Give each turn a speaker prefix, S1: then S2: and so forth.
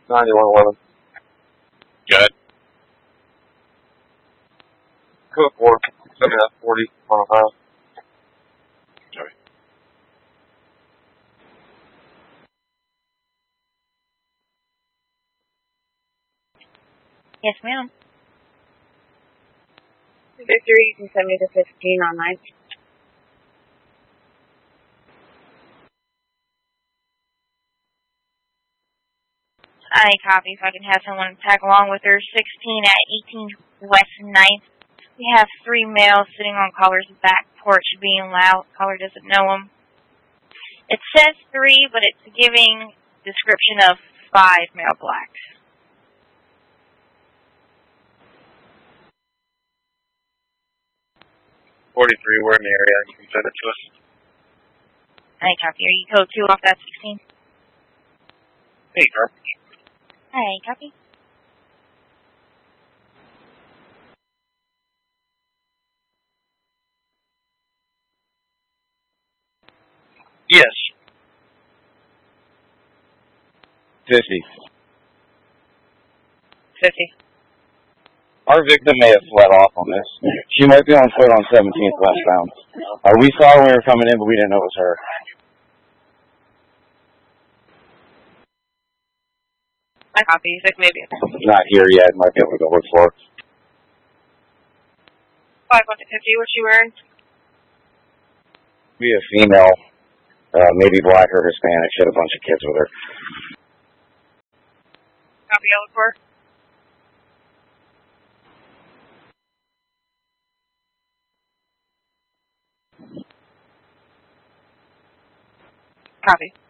S1: 9111.
S2: Good.
S1: Cook War, 40 on Ohio.
S2: Okay.
S3: Yes, ma'am.
S4: Victory, you can send me to 15 on 9.
S3: I copy if I can have someone tag along with her. 16 at 18 West 9th. We have 3 males sitting on caller's back porch being loud. Caller doesn't know them. It says 3, but it's giving description of 5 male blacks.
S1: We're in the area. You can send it to us.
S3: I copy. Are you code 2 off that 16?
S1: Hey, Carp.
S3: Hi, copy.
S1: Yes.
S5: 50.
S4: 50.
S5: Our victim may have fled off on this. She might be on foot on 17th westbound. We saw her when we were coming in, but we didn't know it was her.
S4: I copy. You said maybe.
S5: Not here yet. Might be able to go look for her.
S4: 5 on 50. What's she wearing?
S5: Be a female, maybe black or Hispanic. She had a bunch of kids with her.
S4: Copy. I'll look for her. Copy.